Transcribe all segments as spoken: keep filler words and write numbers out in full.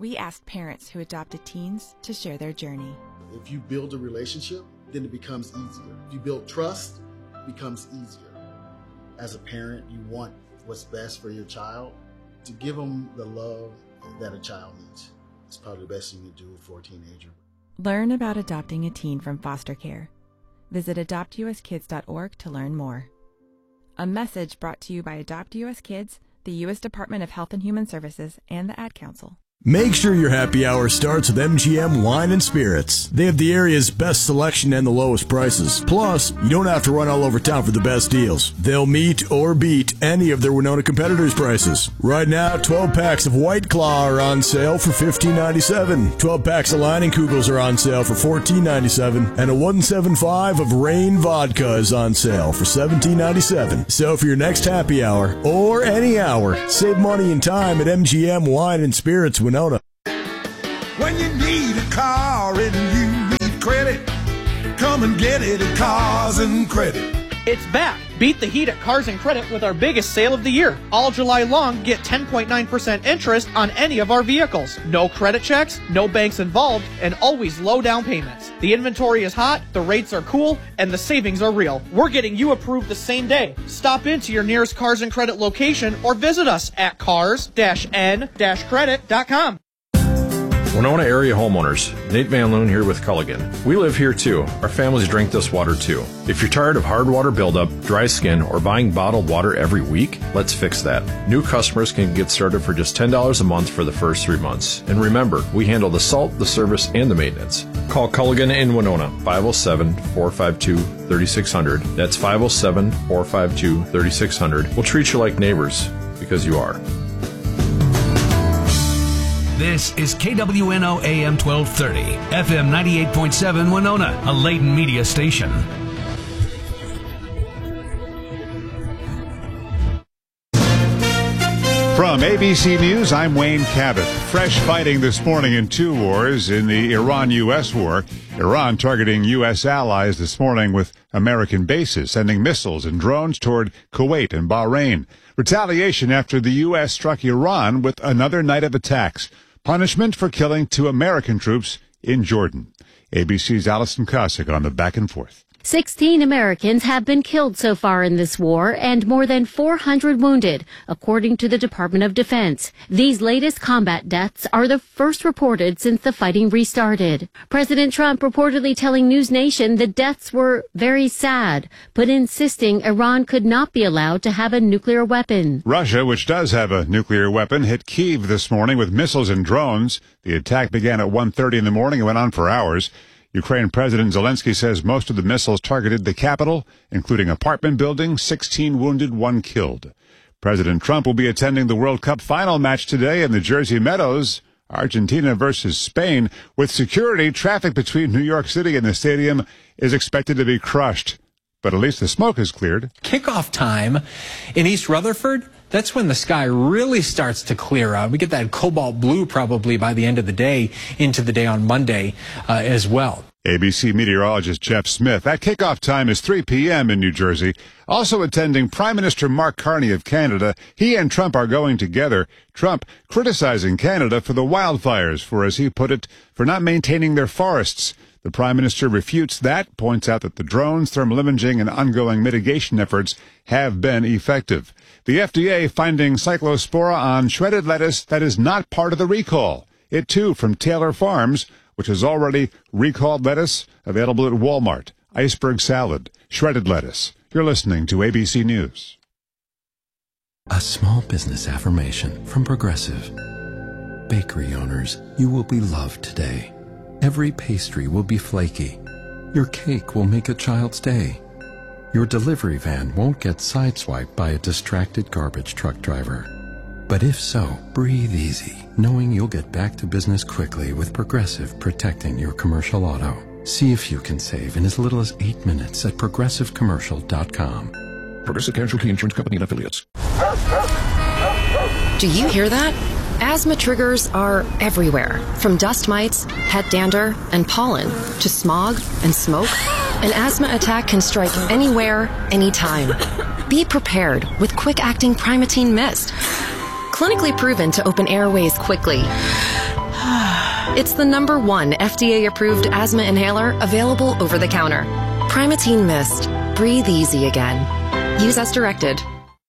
we asked parents who adopted teens to share their journey. If you build a relationship, then it becomes easier. If you build trust, it becomes easier. As a parent, you want what's best for your child. To give them the love that a child needs. It's probably the best thing you can do for a teenager. Learn about adopting a teen from foster care. Visit adopt u s kids dot org to learn more. A message brought to you by Adopt U S Kids, the U S Department of Health and Human Services, and the Ad Council. Make sure your happy hour starts with M G M Wine and Spirits. They have the area's best selection and the lowest prices. Plus, you don't have to run all over town for the best deals. They'll meet or beat any of their Winona competitors' prices. Right now, twelve packs of White Claw are on sale for fifteen ninety-seven. twelve packs of Leinenkugels are on sale for fourteen ninety-seven. And a one seventy-five of Rain Vodka is on sale for seventeen ninety-seven. So for your next happy hour, or any hour, save money and time at M G M Wine and Spirits Winona. When you need a car and you need credit, come and get it at Cars and Credit. It's back. Beat the heat at Cars and Credit with our biggest sale of the year. All July long, get ten point nine percent interest on any of our vehicles. No credit checks, no banks involved, and always low down payments. The inventory is hot, the rates are cool, and the savings are real. We're getting you approved the same day. Stop into your nearest Cars and Credit location or visit us at cars n credit dot com. Winona area homeowners, Nate Van Loon here with Culligan. We live here too. Our families drink this water too. If you're tired of hard water buildup, dry skin, or buying bottled water every week, let's fix that. New customers can get started for just ten dollars a month for the first three months. And remember, we handle the salt, the service, and the maintenance. Call Culligan in Winona, five oh seven, four five two, three six zero zero. That's five oh seven, four five two, three six zero zero. We'll treat you like neighbors, because you are. This is K W N O A M twelve thirty, F M ninety-eight point seven Winona, a Layton media station. From A B C News, I'm Wayne Cabot. Fresh fighting this morning in two wars in the Iran U S war. Iran targeting U S allies this morning with American bases, sending missiles and drones toward Kuwait and Bahrain. Retaliation after the U S struck Iran with another night of attacks. Punishment for killing two American troops in Jordan. A B C's Allison Cossack on the back and forth. Sixteen Americans have been killed so far in this war and more than four hundred wounded, according to the Department of Defense. These latest combat deaths are the first reported since the fighting restarted. President Trump reportedly telling News Nation the deaths were very sad, but insisting Iran could not be allowed to have a nuclear weapon. Russia, which does have a nuclear weapon, hit Kyiv this morning with missiles and drones. The attack began at one thirty in the morning and went on for hours. Ukraine President Zelensky says most of the missiles targeted the capital, including apartment buildings, sixteen wounded, one killed. President Trump will be attending the World Cup final match today in the Jersey Meadows, Argentina versus Spain. With security, traffic between New York City and the stadium is expected to be crushed. But at least the smoke is cleared. Kickoff time in East Rutherford, that's when the sky really starts to clear out. We get that cobalt blue probably by the end of the day, into the day on Monday uh, as well. A B C meteorologist Jeff Smith. That kickoff time is three p.m. in New Jersey. Also attending Prime Minister Mark Carney of Canada. He and Trump are going together. Trump criticizing Canada for the wildfires, for, as he put it, for not maintaining their forests. The Prime Minister refutes that, points out that the drones, thermal imaging, and ongoing mitigation efforts have been effective. The F D A finding cyclospora on shredded lettuce that is not part of the recall. It, too, from Taylor Farms, which has already recalled lettuce, available at Walmart. Iceberg salad, shredded lettuce. You're listening to A B C News. A small business affirmation from Progressive. Bakery owners, you will be loved today. Every pastry will be flaky. Your cake will make a child's day. Your delivery van won't get sideswiped by a distracted garbage truck driver. But if so, breathe easy, knowing you'll get back to business quickly with Progressive protecting your commercial auto. See if you can save in as little as eight minutes at progressive commercial dot com. Progressive Casualty Insurance Company and Affiliates. Do you hear that? Asthma triggers are everywhere, from dust mites, pet dander, and pollen, to smog and smoke. An asthma attack can strike anywhere, anytime. Be prepared with quick-acting Primatene Mist. Clinically proven to open airways quickly It's the number one F D A-approved asthma inhaler available over the counter. Primatene Mist. Breathe easy again. Use as directed.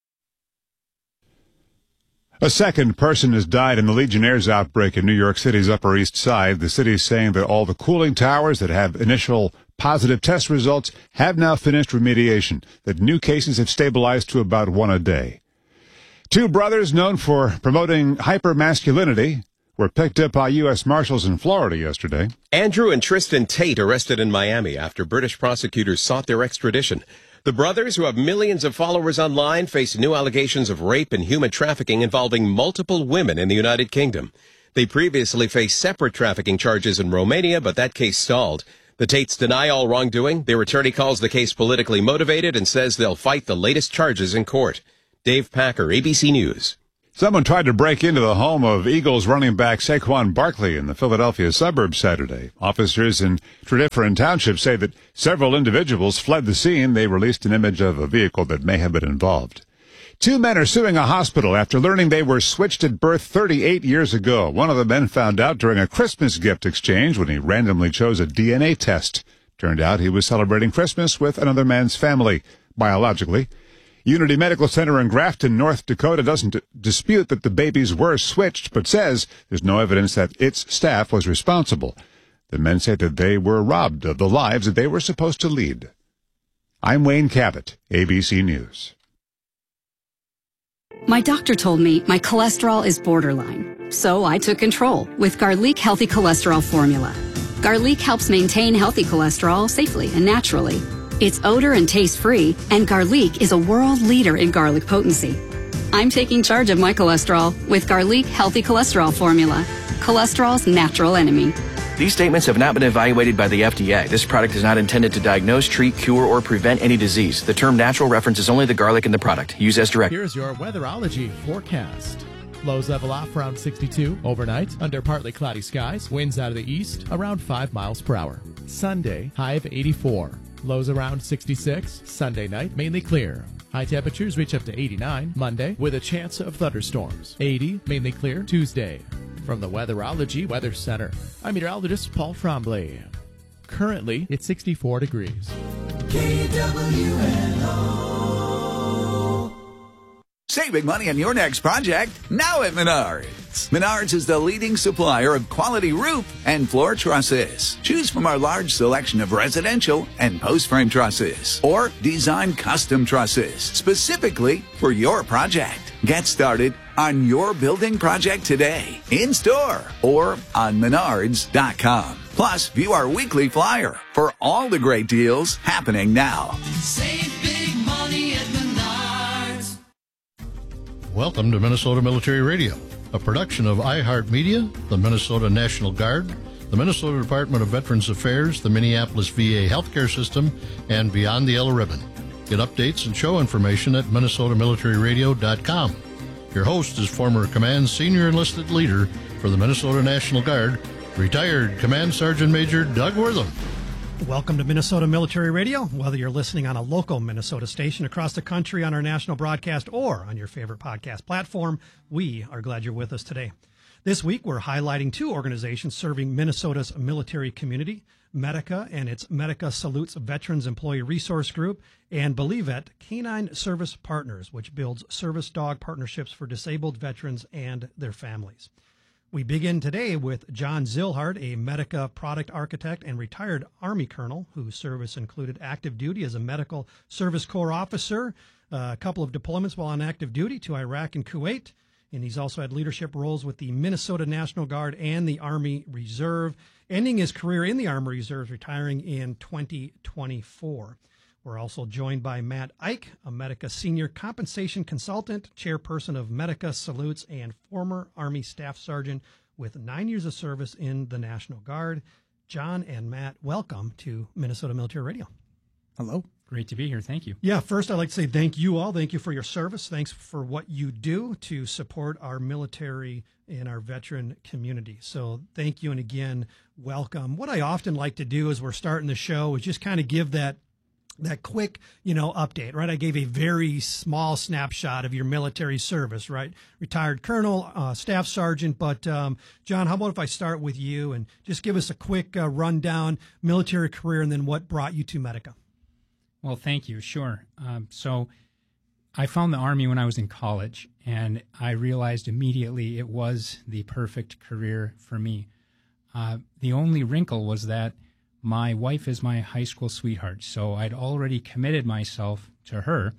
A second person has died in the Legionnaire's outbreak in New York City's Upper East Side. The city is saying that all the cooling towers that have initial positive test results have now finished remediation, that new cases have stabilized to about one a day. Two brothers known for promoting hypermasculinity were picked up by U S Marshals in Florida yesterday. Andrew and Tristan Tate arrested in Miami after British prosecutors sought their extradition. The brothers, who have millions of followers online, face new allegations of rape and human trafficking involving multiple women in the United Kingdom. They previously faced separate trafficking charges in Romania, but that case stalled. The Tates deny all wrongdoing. Their attorney calls the case politically motivated and says they'll fight the latest charges in court. Dave Packer, A B C News. Someone tried to break into the home of Eagles running back Saquon Barkley in the Philadelphia suburbs Saturday. Officers in Tredyffrin Township say that several individuals fled the scene. They released an image of a vehicle that may have been involved. Two men are suing a hospital after learning they were switched at birth thirty-eight years ago. One of the men found out during a Christmas gift exchange when he randomly chose a D N A test. Turned out he was celebrating Christmas with another man's family, biologically. Unity Medical Center in Grafton, North Dakota doesn't d- dispute that the babies were switched, but says there's no evidence that its staff was responsible. The men say that they were robbed of the lives that they were supposed to lead. I'm Wayne Cabot, A B C News. My doctor told me my cholesterol is borderline, so I took control with Garlic Healthy Cholesterol Formula. Garlic helps maintain healthy cholesterol safely and naturally. It's odor and taste-free, and Garlic is a world leader in garlic potency. I'm taking charge of my cholesterol with Garlic Healthy Cholesterol Formula, cholesterol's natural enemy. These statements have not been evaluated by the F D A. This product is not intended to diagnose, treat, cure, or prevent any disease. The term natural references only the garlic in the product. Use as directed. Here's your weatherology forecast. Lows level off around sixty-two overnight under partly cloudy skies. Winds out of the east around five miles per hour. Sunday, high of eighty-four. Lows around sixty-six. Sunday night, mainly clear. High temperatures reach up to eighty-nine Monday with a chance of thunderstorms. eighty, mainly clear Tuesday. From the Weatherology Weather Center, I'm meteorologist Paul Trombley. Currently, it's sixty-four degrees. K W N O. Saving money on your next project now at Menards. Menards is the leading supplier of quality roof and floor trusses. Choose from our large selection of residential and post-frame trusses or design custom trusses specifically for your project. Get started on your building project today, in store or on menards dot com. Plus, view our weekly flyer for all the great deals happening now. Save big money at Menards. Welcome to Minnesota Military Radio, a production of iHeartMedia, the Minnesota National Guard, the Minnesota Department of Veterans Affairs, the Minneapolis V A Healthcare System, and Beyond the Yellow Ribbon. Get updates and show information at minnesota military radio dot com. Your host is former Command Senior Enlisted Leader for the Minnesota National Guard, retired Command Sergeant Major Doug Wortham. Welcome to Minnesota Military Radio. Whether you're listening on a local Minnesota station across the country on our national broadcast or on your favorite podcast platform, we are glad you're with us today. This week, we're highlighting two organizations serving Minnesota's military community, Medica and its Medica Salutes Veterans Employee Resource Group, and Believet Canine Service Partners, which builds service dog partnerships for disabled veterans and their families. We begin today with John Zillhard, a Medica product architect and retired Army colonel whose service included active duty as a Medical Service Corps officer, a couple of deployments while on active duty to Iraq and Kuwait, and he's also had leadership roles with the Minnesota National Guard and the Army Reserve, ending his career in the Army Reserves, retiring in twenty twenty-four. We're also joined by Matt Ike, a Medica Senior Compensation Consultant, chairperson of Medica Salutes, and former Army Staff Sergeant with nine years of service in the National Guard. John and Matt, welcome to Minnesota Military Radio. Hello. Great to be here. Thank you. Yeah, first I'd like to say thank you all. Thank you for your service. Thanks for what you do to support our military and our veteran community. So thank you, and again, welcome. What I often like to do as we're starting the show is just kind of give that that quick, you know, update, right? I gave a very small snapshot of your military service, right? Retired colonel, uh, staff sergeant. But, um, John, how about if I start with you and just give us a quick uh, rundown, military career, and then what brought you to Medica? Well, thank you. Sure. Um, so I found the Army when I was in college, and I realized immediately it was the perfect career for me. Uh, the only wrinkle was that my wife is my high school sweetheart, so I'd already committed myself to her.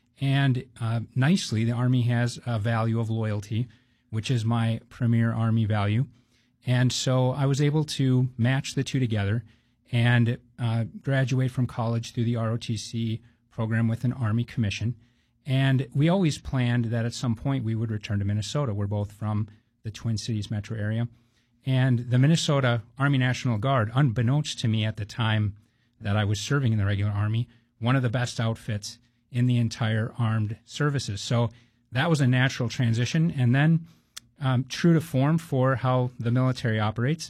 And uh, nicely, the Army has a value of loyalty, which is my premier Army value. And so I was able to match the two together and uh, graduate from college through the R O T C program with an Army commission. And we always planned that at some point we would return to Minnesota. We're both from the Twin Cities metro area. And the Minnesota Army National Guard, unbeknownst to me at the time that I was serving in the regular Army, one of the best outfits in the entire armed services. So that was a natural transition. And then, um, true to form for how the military operates,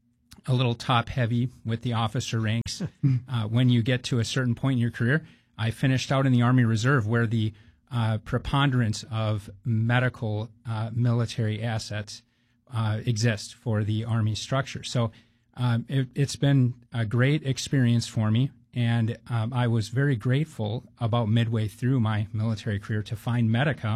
a little top heavy with the officer ranks. uh, when you get to a certain point in your career, I finished out in the Army Reserve, where the uh, preponderance of medical uh, military assets Uh, exist for the Army structure. So um, it, it's been a great experience for me, and um, I was very grateful about midway through my military career to find Medica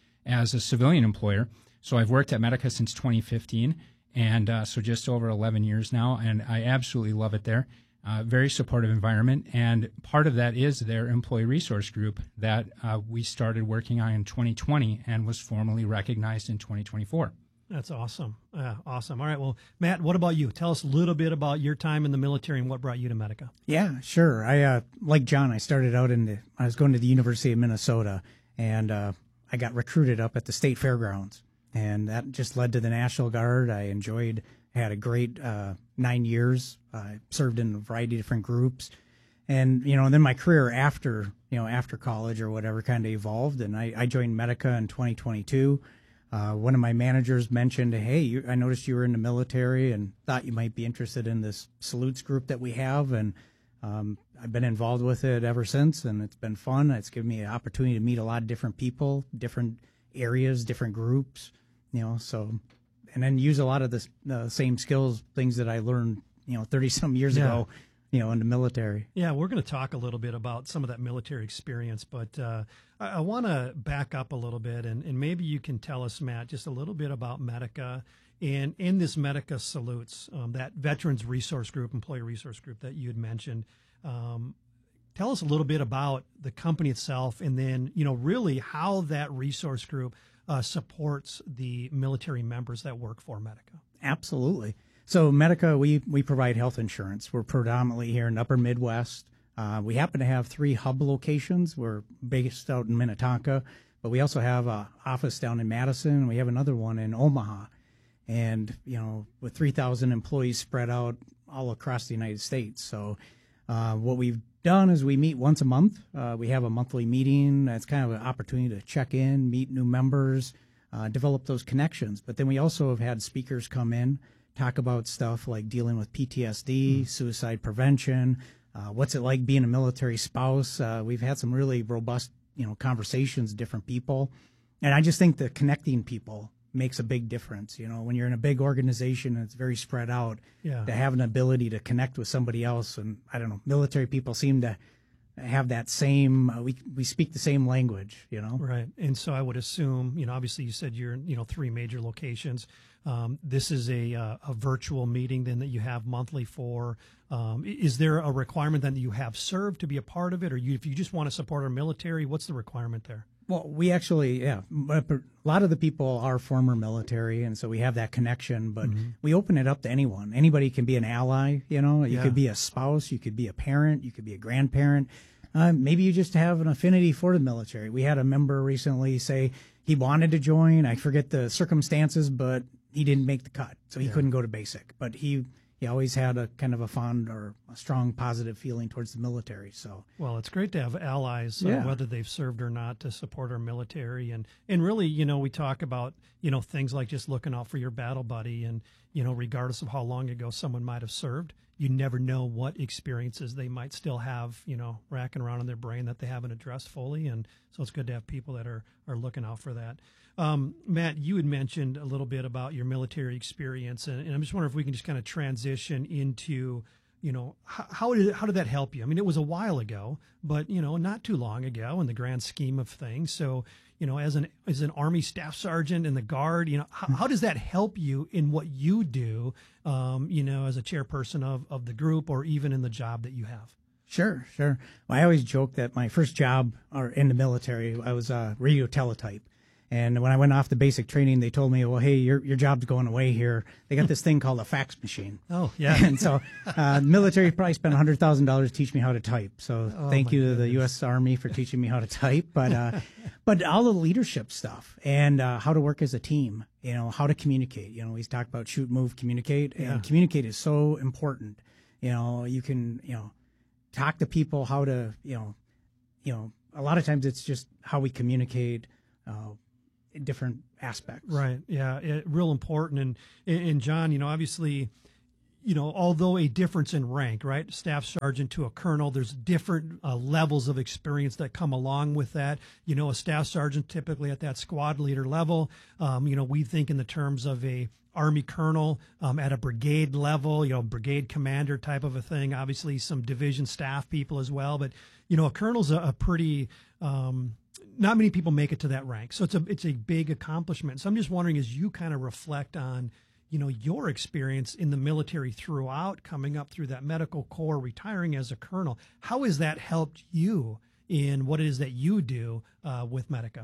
as a civilian employer. So I've worked at Medica since twenty fifteen, and uh, so just over eleven years now, and I absolutely love it there. Uh, very supportive environment, and part of that is their employee resource group that uh, we started working on in twenty twenty and was formally recognized in twenty twenty-four. That's awesome. Uh, awesome. All right. Well, Matt, what about you? Tell us a little bit about your time in the military and what brought you to Medica. Yeah, sure. I, uh, like John, I started out in the, I was going to the University of Minnesota, and uh, I got recruited up at the state fairgrounds, and that just led to the National Guard. I enjoyed, had a great uh, nine years. I served in a variety of different groups. And, you know, and then my career after, you know, after college or whatever kind of evolved, and I, I joined Medica in twenty twenty-two. Uh, one of my managers mentioned, hey, you, I noticed you were in the military and thought you might be interested in this salutes group that we have. And um, I've been involved with it ever since, and it's been fun. It's given me an opportunity to meet a lot of different people, different areas, different groups, you know, so, and then use a lot of the uh, same skills, things that I learned, you know, thirty some years Yeah. ago, you know, in the military. Yeah, we're going to talk a little bit about some of that military experience, but uh, I, I want to back up a little bit, and, and maybe you can tell us, Matt, just a little bit about Medica. And in this Medica Salutes, um, that Veterans Resource Group, Employee Resource Group that you had mentioned, um, tell us a little bit about the company itself, and then, you know, really how that resource group uh, supports the military members that work for Medica. Absolutely. So Medica, we, we provide health insurance. We're predominantly here in the upper Midwest. Uh, we happen to have three hub locations. We're based out in Minnetonka, but we also have an office down in Madison. We have another one in Omaha. And, you know, with three thousand employees spread out all across the United States. So uh, what we've done is we meet once a month. Uh, we have a monthly meeting. That's kind of an opportunity to check in, meet new members, uh, develop those connections. But then we also have had speakers come in, talk about stuff like dealing with P T S D, mm. suicide prevention, uh, what's it like being a military spouse. Uh, we've had some really robust, you know, conversations, different people. And I just think that connecting people makes a big difference. You know, when you're in a big organization and it's very spread out, yeah. to have an ability to connect with somebody else. And I don't know, military people seem to have that same, uh, we we speak the same language, you know? Right. And so I would assume, you know, obviously you said you're in, you know, three major locations. Um, this is a, uh, a virtual meeting then that you have monthly for. Um, is there a requirement then that you have served to be a part of it? Or you, if you just want to support our military, what's the requirement there? Well, we actually, yeah, but a lot of the people are former military, and so we have that connection, but mm-hmm. we open it up to anyone. Anybody can be an ally, you know, you yeah. could be a spouse, you could be a parent, you could be a grandparent. Uh, maybe you just have an affinity for the military. We had a member recently say he wanted to join. I forget the circumstances, but he didn't make the cut, so he yeah. couldn't go to basic. But he he always had a kind of a fond or a strong positive feeling towards the military. So well, it's great to have allies, uh, yeah. whether they've served or not, to support our military. And and really, you know, we talk about, you know, things like just looking out for your battle buddy, and, you know, regardless of how long ago someone might have served, you never know what experiences they might still have, you know, racking around in their brain that they haven't addressed fully. And so it's good to have people that are, are looking out for that. Um, Matt, you had mentioned a little bit about your military experience, and, and I'm just wondering if we can just kind of transition into, you know, how, how did how did that help you? I mean, it was a while ago, but, you know, not too long ago in the grand scheme of things. So, you know, as an as an Army Staff Sergeant in the Guard, you know, how, how does that help you in what you do, um, you know, as a chairperson of, of the group, or even in the job that you have? Sure, sure. Well, I always joke that my first job or in the military, I was a radio teletype. And when I went off the basic training, they told me, well, hey, your your job's going away here. They got this thing called a fax machine. Oh, yeah. And so uh, the military probably spent one hundred thousand dollars to teach me how to type. So Oh, thank my you to the goodness. U S Army for teaching me how to type. But uh, but all the leadership stuff and uh, how to work as a team, you know, how to communicate. You know, we talk about shoot, move, communicate. Yeah. And communicate is so important. You know, you can, you know, talk to people how to, you know, you know, a lot of times it's just how we communicate, uh, different aspects. Right. Yeah. It, real important. And, and John, you know, obviously, you know, although a difference in rank, right? Staff sergeant to a colonel, there's different uh, levels of experience that come along with that. You know, a staff sergeant typically at that squad leader level, um, you know, we think in the terms of a Army colonel um, at a brigade level, you know, brigade commander type of a thing, obviously some division staff people as well. But, you know, a colonel's a, a pretty, um, not many people make it to that rank. So it's a, it's a big accomplishment. So I'm just wondering, as you kind of reflect on, you know, your experience in the military throughout, coming up through that medical corps, retiring as a colonel, how has that helped you in what it is that you do uh, with Medica?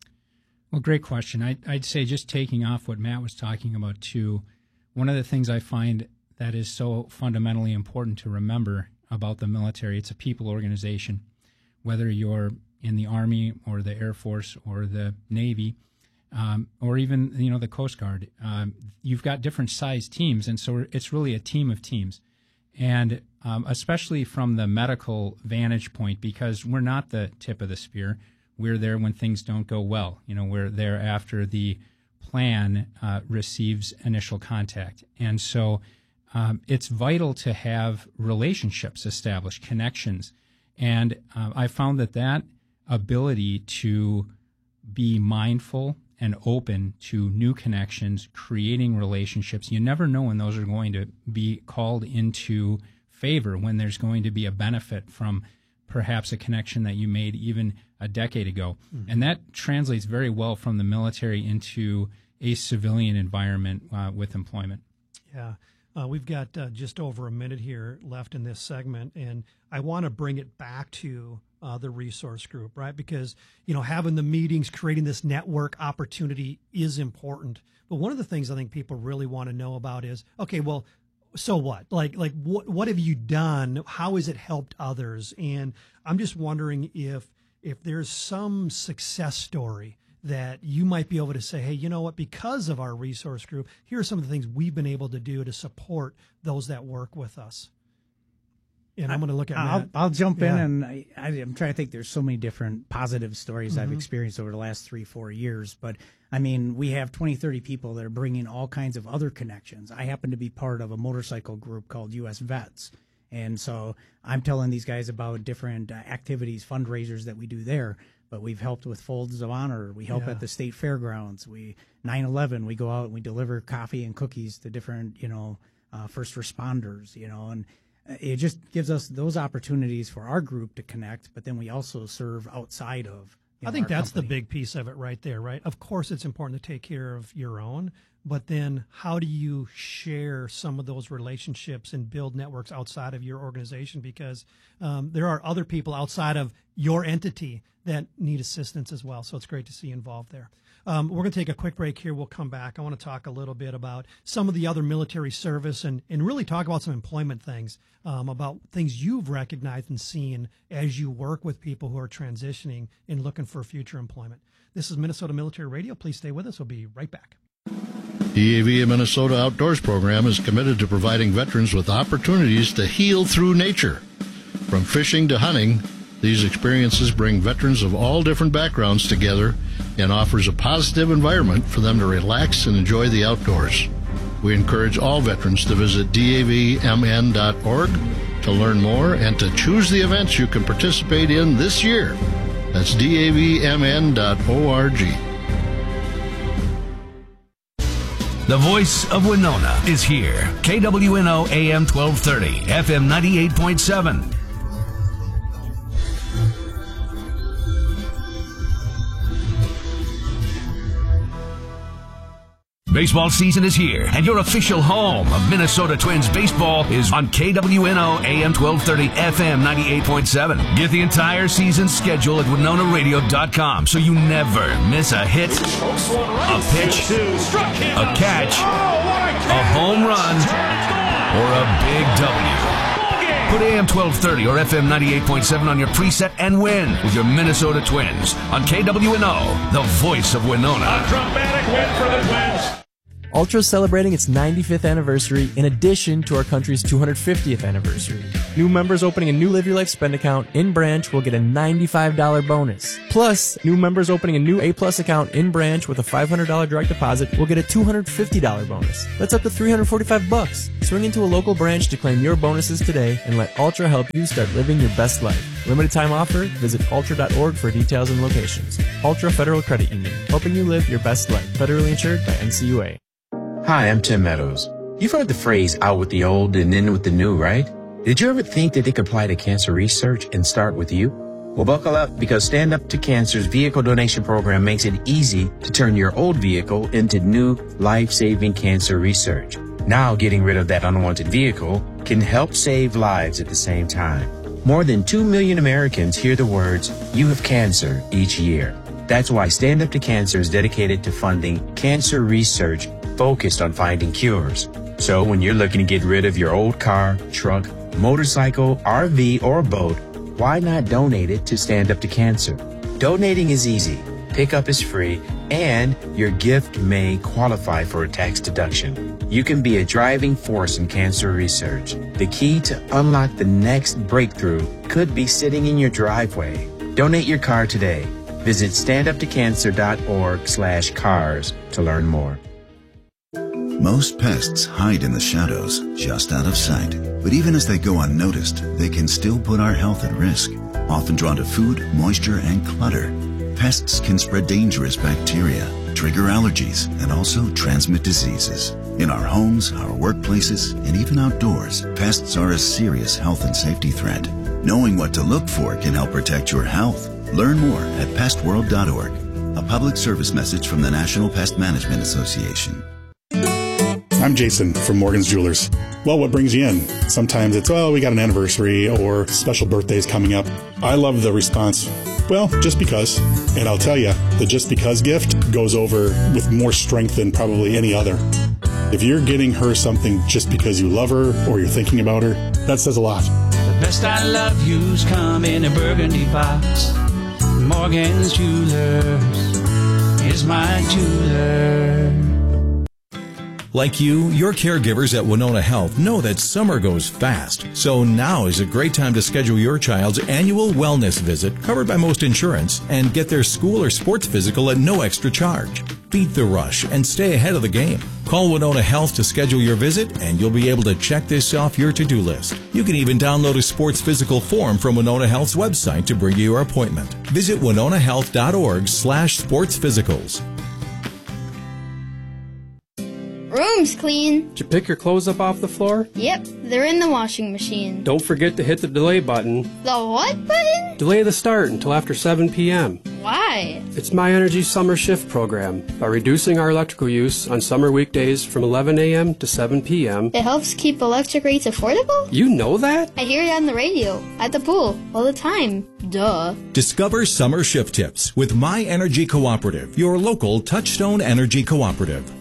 Well, great question. I, I'd say, just taking off what Matt was talking about too, one of the things I find that is so fundamentally important to remember about the military, it's a people organization. Whether you're in the Army or the Air Force or the Navy, um, or even, you know, the Coast Guard, um, you've got different size teams, and so it's really a team of teams. And um, especially from the medical vantage point, because we're not the tip of the spear. We're there when things don't go well. You know, we're there after the plan uh, receives initial contact. And so um, it's vital to have relationships established, connections. And uh, I found that that ability to be mindful and open to new connections, creating relationships, you never know when those are going to be called into favor, when there's going to be a benefit from perhaps a connection that you made even a decade ago. Mm-hmm. And that translates very well from the military into a civilian environment uh, with employment. Yeah. Uh, we've got uh, just over a minute here left in this segment, and I want to bring it back to uh, the resource group, right? Because, you know, having the meetings, creating this network opportunity is important. But one of the things I think people really want to know about is, okay, well, so what? Like, like what, what have you done? How has it helped others? And I'm just wondering if, if there's some success story that you might be able to say, hey, you know what, because of our resource group, here are some of the things we've been able to do to support those that work with us. And I'm going to look at I'll, Matt. I'll jump Yeah. in, and I, I, I'm trying to think. There's so many different positive stories I've Mhm. experienced over the last three, four years. But I mean, we have twenty, thirty people that are bringing all kinds of other connections. I happen to be part of a motorcycle group called U S Vets. And so I'm telling these guys about different uh, activities, fundraisers that we do there. But we've helped with Folds of Honor. We help Yeah. at the state fairgrounds. We nine eleven, we go out and we deliver coffee and cookies to different, you know, uh, first responders, you know, and it just gives us those opportunities for our group to connect. But then we also serve outside of, you I know, think our that's company. the big piece of it right there, right? Of course, it's important to take care of your own, but then how do you share some of those relationships and build networks outside of your organization? Because um, there are other people outside of your entity that need assistance as well. So it's great to see you involved there. Um, we're going to take a quick break here. We'll come back. I want to talk a little bit about some of the other military service and, and really talk about some employment things, um, about things you've recognized and seen as you work with people who are transitioning and looking for future employment. This is Minnesota Military Radio. Please stay with us. We'll be right back. The A V A Minnesota Outdoors Program is committed to providing veterans with opportunities to heal through nature. From fishing to hunting, these experiences bring veterans of all different backgrounds together and offers a positive environment for them to relax and enjoy the outdoors. We encourage all veterans to visit D A V M N dot org to learn more and to choose the events you can participate in this year. That's D A V M N dot org. The voice of Winona is here. K W N O A M twelve thirty, F M ninety-eight point seven. Baseball season is here, and your official home of Minnesota Twins baseball is on K W N O A M twelve thirty, F M ninety-eight point seven. Get the entire season schedule at winona radio dot com so you never miss a hit, a pitch, a catch, a home run, or a big W. Put A M twelve thirty or F M ninety-eight point seven on your preset and win with your Minnesota Twins on K W N O, the voice of Winona. A dramatic win for the Twins. Ultra is celebrating its ninety-fifth anniversary in addition to our country's two hundred fiftieth anniversary. New members opening a new Live Your Life spend account in branch will get a ninety-five dollars bonus. Plus, new members opening a new A Plus account in branch with a five hundred dollars direct deposit will get a two hundred fifty dollars bonus. That's up to three hundred forty-five bucks. Swing into a local branch to claim your bonuses today and let Ultra help you start living your best life. Limited time offer. Visit ultra dot org for details and locations. Ultra Federal Credit Union, helping you live your best life. Federally insured by N C U A. Hi, I'm Tim Meadows. You've heard the phrase out with the old and in with the new, right? Did you ever think that they could apply to cancer research and start with you? Well, buckle up, because Stand Up to Cancer's vehicle donation program makes it easy to turn your old vehicle into new life-saving cancer research. Now, getting rid of that unwanted vehicle can help save lives at the same time. More than two million Americans hear the words, "You have cancer," each year. That's why Stand Up to Cancer is dedicated to funding cancer research focused on finding cures. So when you're looking to get rid of your old car, truck, motorcycle, R V, or boat, why not donate it to Stand Up to Cancer? Donating is easy, pickup is free, and your gift may qualify for a tax deduction. You can be a driving force in cancer research. The key to unlock the next breakthrough could be sitting in your driveway. Donate your car today. Visit stand up to cancer dot org slash cars to learn more. Most pests hide in the shadows, just out of sight. But even as they go unnoticed, they can still put our health at risk. Often drawn to food, moisture, and clutter, pests can spread dangerous bacteria, trigger allergies, and also transmit diseases. In our homes, our workplaces, and even outdoors, pests are a serious health and safety threat. Knowing what to look for can help protect your health. Learn more at pest world dot org. A public service message from the National Pest Management Association. I'm Jason from Morgan's Jewelers. Well, what brings you in? Sometimes it's, well, we got an anniversary or special birthdays coming up. I love the response, well, just because. And I'll tell you, the just because gift goes over with more strength than probably any other. If you're getting her something just because you love her or you're thinking about her, that says a lot. The best I love you's come in a burgundy box. Morgan's Jewelers is my jeweler. Like you, your caregivers at Winona Health know that summer goes fast. So now is a great time to schedule your child's annual wellness visit, covered by most insurance, and get their school or sports physical at no extra charge. Beat the rush and stay ahead of the game. Call Winona Health to schedule your visit, and you'll be able to check this off your to-do list. You can even download a sports physical form from Winona Health's website to bring you your appointment. Visit winona health dot org slash sports physicals. Room's clean. Did you pick your clothes up off the floor? Yep, they're in the washing machine. Don't forget to hit the delay button. The what button? Delay the start until after seven p.m. Why? It's My Energy Summer Shift program. By reducing our electrical use on summer weekdays from eleven a.m. to seven p.m. It helps keep electric rates affordable? You know that? I hear it on the radio, at the pool, all the time. Duh. Discover summer shift tips with My Energy Cooperative, your local Touchstone Energy Cooperative.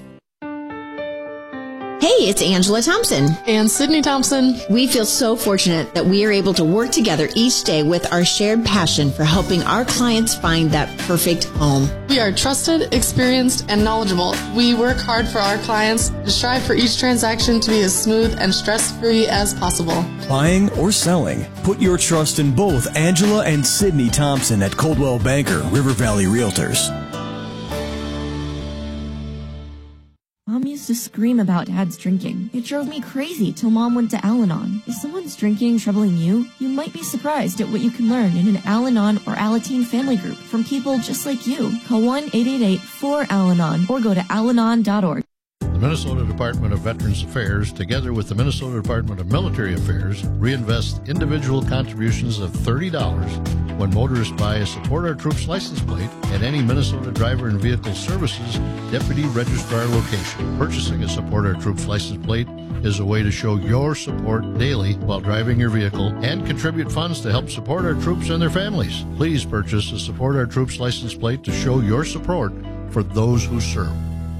Hey, it's Angela Thompson. And Sydney Thompson. We feel so fortunate that we are able to work together each day with our shared passion for helping our clients find that perfect home. We are trusted, experienced, and knowledgeable. We work hard for our clients and strive for each transaction to be as smooth and stress-free as possible. Buying or selling, put your trust in both Angela and Sydney Thompson at Coldwell Banker River Valley Realtors. Mommy's to scream about Dad's drinking. It drove me crazy till Mom went to Al-Anon. If someone's drinking troubling you, you might be surprised at what you can learn in an Al-Anon or Alateen family group from people just like you. Call one eight eight eight four Al-Anon or go to al anon dot org. The Minnesota Department of Veterans Affairs, together with the Minnesota Department of Military Affairs, reinvest individual contributions of thirty dollars when motorists buy a Support Our Troops license plate at any Minnesota Driver and Vehicle Services Deputy Registrar location. Purchasing a Support Our Troops license plate is a way to show your support daily while driving your vehicle and contribute funds to help support our troops and their families. Please purchase a Support Our Troops license plate to show your support for those who serve.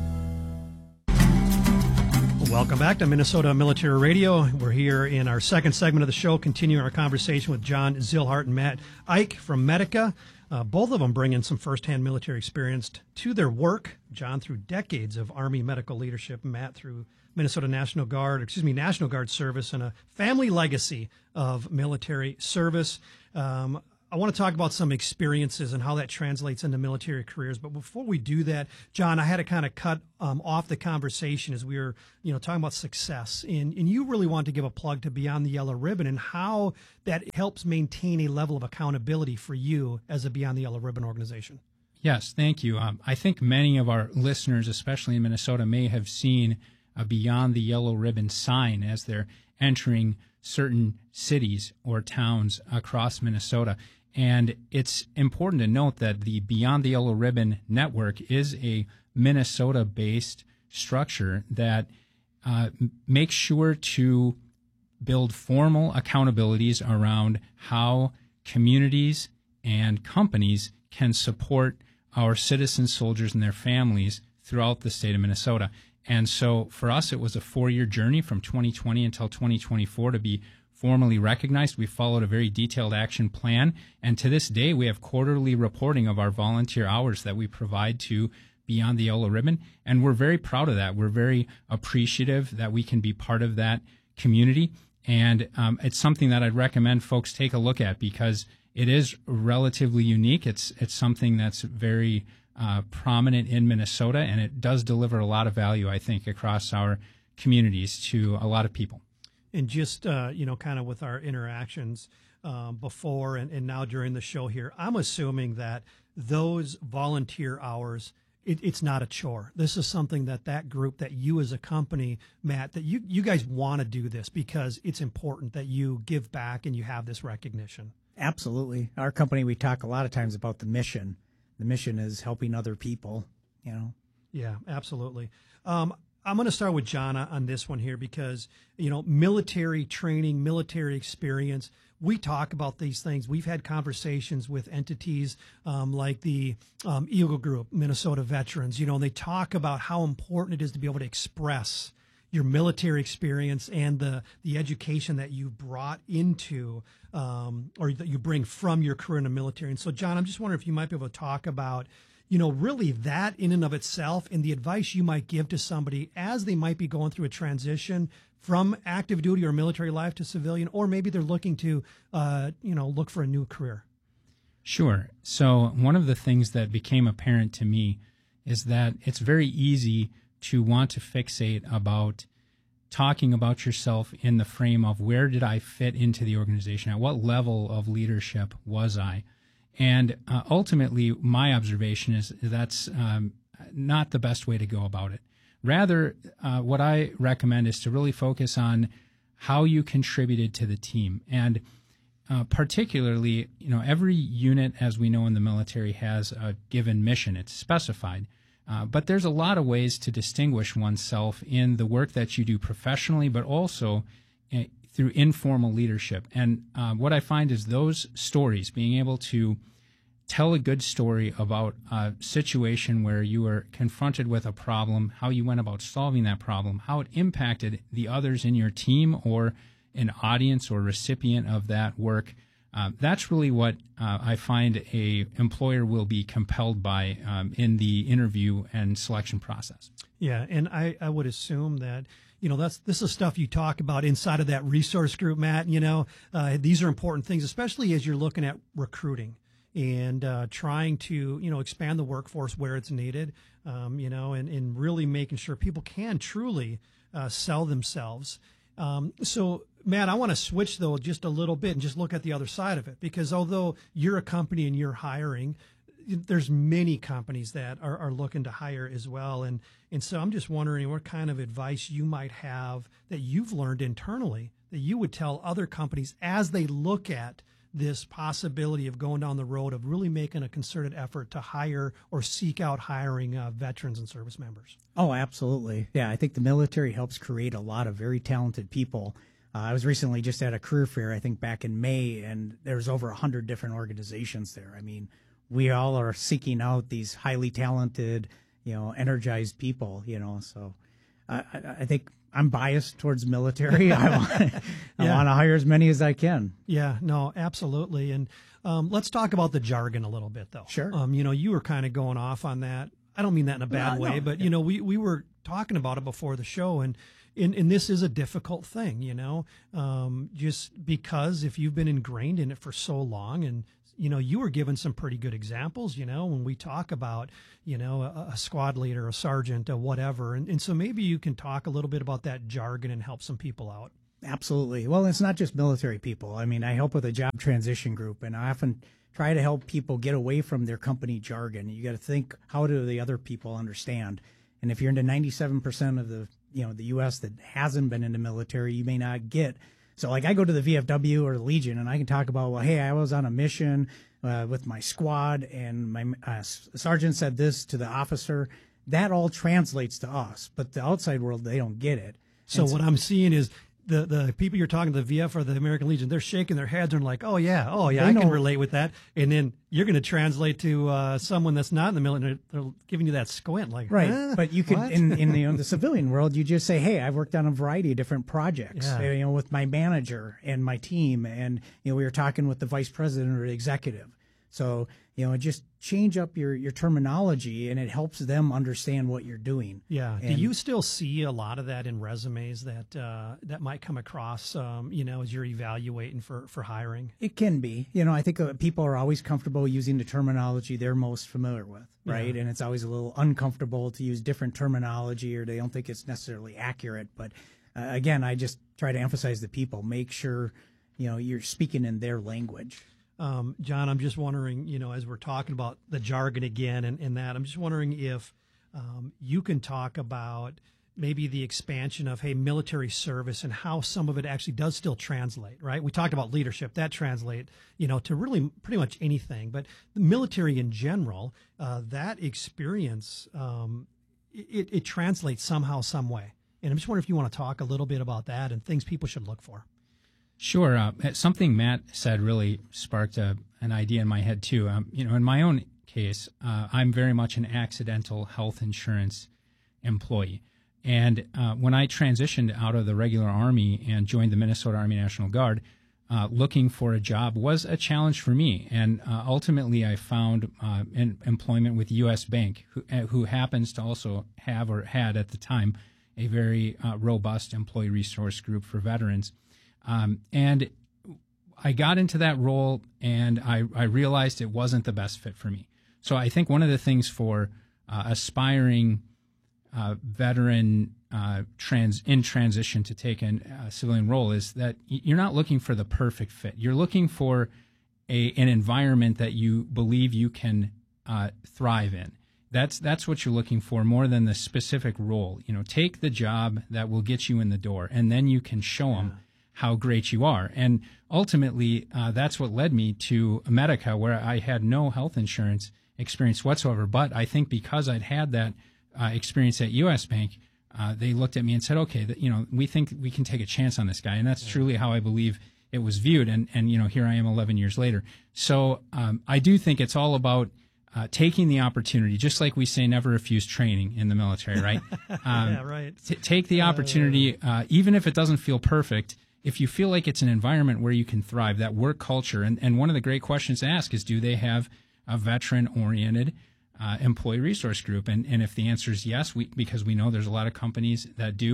Welcome back to Minnesota Military Radio. We're here in our second segment of the show, continuing our conversation with John Zillhart and Matt Ike from Medica. Uh, both of them bring in some firsthand military experience to their work. John through decades of Army medical leadership, Matt through Minnesota National Guard, excuse me, National Guard service, and a family legacy of military service. Um, I want to talk about some experiences and how that translates into military careers. But before we do that, John, I had to kind of cut um, off the conversation as we were, you know, talking about success. And, and you really want to give a plug to Beyond the Yellow Ribbon and how that helps maintain a level of accountability for you as a Beyond the Yellow Ribbon organization. Yes, thank you. Um, I think many of our listeners, especially in Minnesota, may have seen a Beyond the Yellow Ribbon sign as they're entering certain cities or towns across Minnesota. And it's important to note that the Beyond the Yellow Ribbon network is a Minnesota-based structure that uh, makes sure to build formal accountabilities around how communities and companies can support our citizen soldiers and their families throughout the state of Minnesota. And so for us, it was a four-year journey from twenty twenty until twenty twenty-four to be formally recognized. We followed a very detailed action plan, and to this day, we have quarterly reporting of our volunteer hours that we provide to Beyond the Yellow Ribbon, and we're very proud of that. We're very appreciative that we can be part of that community, and um, it's something that I'd recommend folks take a look at because it is relatively unique. It's it's something that's very uh, prominent in Minnesota, and it does deliver a lot of value, I think, across our communities to a lot of people. And just, uh, you know, kind of with our interactions um, before and, and now during the show here, I'm assuming that those volunteer hours, it, it's not a chore. This is something that that group, that you as a company, Matt, that you, you guys want to do this because it's important that you give back and you have this recognition. Absolutely. Our company, we talk a lot of times about the mission. The mission is helping other people, you know. Yeah, absolutely. Um, I'm going to start with John on this one here because, you know, military training, military experience, we talk about these things. We've had conversations with entities um, like the um, Eagle Group, Minnesota Veterans, you know, and they talk about how important it is to be able to express your military experience and the, the education that you brought into um, or that you bring from your career in the military. And so, John, I'm just wondering if you might be able to talk about you know, really that in and of itself and the advice you might give to somebody as they might be going through a transition from active duty or military life to civilian, or maybe they're looking to, uh, you know, look for a new career. Sure. So one of the things that became apparent to me is that it's very easy to want to fixate about talking about yourself in the frame of where did I fit into the organization? At what level of leadership was I? And uh, ultimately, my observation is that's um, not the best way to go about it. Rather, uh, what I recommend is to really focus on how you contributed to the team. And uh, particularly, you know, every unit, as we know in the military, has a given mission. It's specified. Uh, but there's a lot of ways to distinguish oneself in the work that you do professionally, but also uh, through informal leadership. And uh, what I find is those stories, being able to tell a good story about a situation where you were confronted with a problem, how you went about solving that problem, how it impacted the others in your team or an audience or recipient of that work. Uh, that's really what uh, I find a employer will be compelled by um, in the interview and selection process. Yeah, and I, I would assume that, you know, that's this is stuff you talk about inside of that resource group, Matt. You know, uh, these are important things, especially as you're looking at recruiting. and uh, trying to, you know, expand the workforce where it's needed, um, you know, and, and really making sure people can truly uh, sell themselves. Um, so, Matt, I want to switch, though, just a little bit and just look at the other side of it, because although you're a company and you're hiring, there's many companies that are, are looking to hire as well. And, and so I'm just wondering what kind of advice you might have that you've learned internally that you would tell other companies as they look at this possibility of going down the road of really making a concerted effort to hire or seek out hiring uh, veterans and service members. Oh, absolutely. Yeah, I think the military helps create a lot of very talented people. Uh, I was recently just at a career fair, I think back in May, and there's over one hundred different organizations there. I mean, we all are seeking out these highly talented, you know, energized people, you know, so I, I think I'm biased towards military. I want, I Yeah. want to hire as many as I can. Yeah, no, absolutely. And um, let's talk about the jargon a little bit, though. Sure. Um, you know, you were kind of going off on that. I don't mean that in a bad No, way, no. but, you know, we, we were talking about it before the show, and, and, and this is a difficult thing, you know, um, just because if you've been ingrained in it for so long, and you know, you were given some pretty good examples, you know, when we talk about, you know, a, a squad leader, a sergeant, a whatever. And, and so maybe you can talk a little bit about that jargon and help some people out. Absolutely. Well, it's not just military people. I mean, I help with a job transition group, and I often try to help people get away from their company jargon. You got to think, how do the other people understand? And if you're into ninety-seven percent of the, you know, the U S that hasn't been in the military, you may not get. So, like, I go to the V F W or the Legion, and I can talk about, well, hey, I was on a mission uh, with my squad, and my uh, sergeant said this to the officer. That all translates to us, but the outside world, they don't get it. So And what I'm seeing is the, the people you're talking to, the V F or the American Legion, they're shaking their heads and like, oh, yeah, oh, yeah, They I can know- relate with that. And then you're going to translate to uh, someone that's not in the military. They're giving you that squint like, Right, huh? but you could What? in in the, in the civilian world, you just say, "Hey, I've worked on a variety of different projects, Yeah. you know, with my manager and my team, and you know, we were talking with the vice president or the executive." So you know, just change up your your terminology, and it helps them understand what you're doing. Yeah. Do And- you still see a lot of that in resumes that uh, that might come across, um, you know, as you're evaluating for, for hiring? It can be. You know, I think uh, people are always comfortable using the terminology they're most familiar with, right? Yeah. And it's always a little uncomfortable to use different terminology, or they don't think it's necessarily accurate. But uh, again, I just try to emphasize the people. Make sure, you know, you're speaking in their language. Um, John, I'm just wondering, you know, as we're talking about the jargon again and, and that, I'm just wondering if um, you can talk about maybe the expansion of, hey, military service and how some of it actually does still translate, right? We talked about leadership, that translate, you know, to really pretty much anything. But the military in general, uh, that experience, um, it, it translates somehow, some way. And I'm just wondering if you want to talk a little bit about that and things people should look for. Sure. Uh, something Matt said really sparked a, an idea in my head, too. Um, you know, in my own case, uh, I'm very much an accidental health insurance employee. And uh, when I transitioned out of the regular Army and joined the Minnesota Army National Guard, uh, looking for a job was a challenge for me. And uh, ultimately, I found uh, in, employment with U S Bank, who, uh, who happens to also have or had at the time a very uh, robust employee resource group for veterans. Um, and I got into that role, and I, I realized it wasn't the best fit for me. So I think one of the things for uh, aspiring uh, veteran uh, trans in transition to take a uh, civilian role is that you're not looking for the perfect fit. You're looking for a an environment that you believe you can uh, thrive in. That's that's what you're looking for more than the specific role. You know, take the job that will get you in the door, and then you can show them how great you are. And ultimately, uh, that's what led me to Medica, where I had no health insurance experience whatsoever. But I think because I'd had that uh, experience at U S Bank, uh, they looked at me and said, okay, that, you know, we think we can take a chance on this guy. And that's yeah. truly how I believe it was viewed. And, and you know, here I am eleven years later. So um, I do think it's all about Uh, taking the opportunity, just like we say, never refuse training in the military, right? Um, yeah, right. T- take the opportunity, uh, even if it doesn't feel perfect. If you feel like it's an environment where you can thrive, that work culture, and, and one of the great questions to ask is, do they have a veteran-oriented uh, employee resource group? And, and if the answer is yes, we, because we know there's a lot of companies that do,